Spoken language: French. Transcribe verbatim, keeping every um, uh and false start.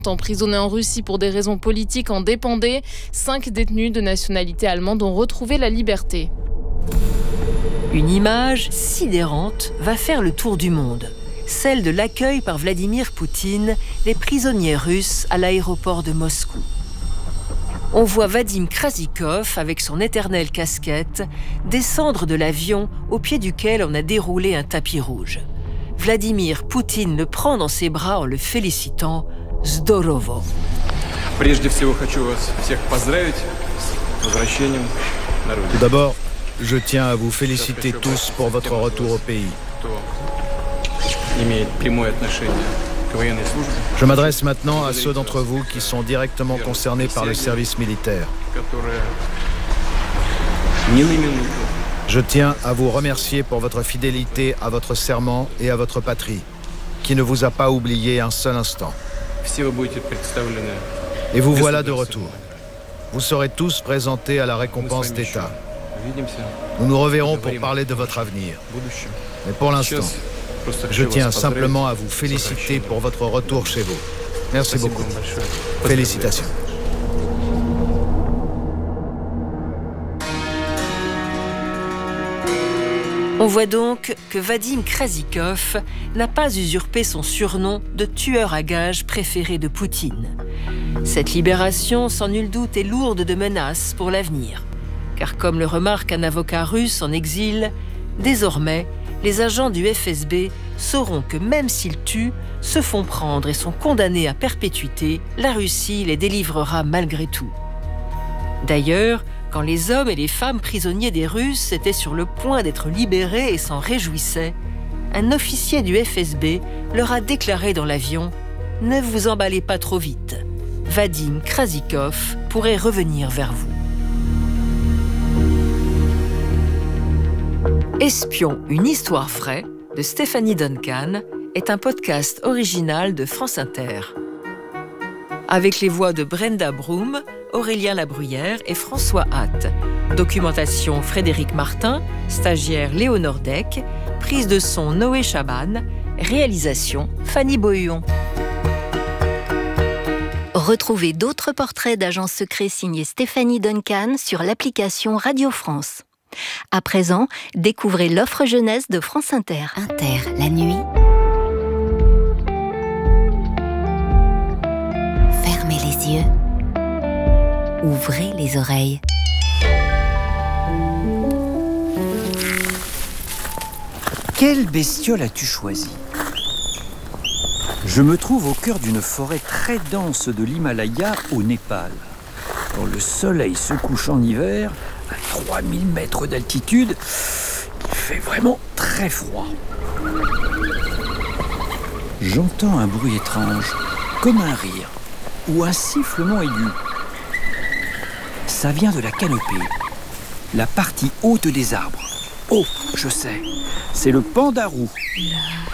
Emprisonnés en Russie pour des raisons politiques en dépendaient. Cinq détenus de nationalité allemande ont retrouvé la liberté. Une image sidérante va faire le tour du monde. Celle de l'accueil par Vladimir Poutine des prisonniers russes à l'aéroport de Moscou. On voit Vadim Krasikov, avec son éternelle casquette, descendre de l'avion au pied duquel on a déroulé un tapis rouge. Vladimir Poutine le prend dans ses bras en le félicitant. Здорово. Tout d'abord, je tiens à vous féliciter tous pour votre retour au pays. Je m'adresse maintenant à ceux d'entre vous qui sont directement concernés par le service militaire. Je tiens à vous remercier pour votre fidélité à votre serment et à votre patrie, qui ne vous a pas oublié un seul instant. Et vous voilà de retour. Vous serez tous présentés à la récompense d'État. Nous nous reverrons pour parler de votre avenir. Mais pour l'instant, je tiens simplement à vous féliciter pour votre retour chez vous. Merci beaucoup. Félicitations. On voit donc que Vadim Krasikov n'a pas usurpé son surnom de tueur à gages préféré de Poutine. Cette libération, sans nul doute, est lourde de menaces pour l'avenir. Car comme le remarque un avocat russe en exil, désormais, les agents du F S B sauront que même s'ils tuent, se font prendre et sont condamnés à perpétuité, la Russie les délivrera malgré tout. D'ailleurs, quand les hommes et les femmes prisonniers des Russes étaient sur le point d'être libérés et s'en réjouissaient, un officier du F S B leur a déclaré dans l'avion « Ne vous emballez pas trop vite. Vadim Krasikov pourrait revenir vers vous. » Espion, une histoire vraie de Stéphanie Duncan est un podcast original de France Inter. Avec les voix de Brenda Broom, Aurélien Labruyère et François Hatt. Documentation Frédéric Martin, stagiaire Léonore Deck, prise de son Noé Chaban, réalisation Fanny Bohuon. Retrouvez d'autres portraits d'agents secrets signés Stéphanie Duncan sur l'application Radio France. À présent, découvrez l'offre jeunesse de France Inter. Inter, la nuit. Fermez les yeux. Ouvrez les oreilles. Quelle bestiole as-tu choisi ? Je me trouve au cœur d'une forêt très dense de l'Himalaya au Népal. Quand le soleil se couche en hiver, à trois mille mètres d'altitude, il fait vraiment très froid. J'entends un bruit étrange, comme un rire ou un sifflement aigu. Ça vient de la canopée, la partie haute des arbres. Oh, je sais, c'est le pandarou.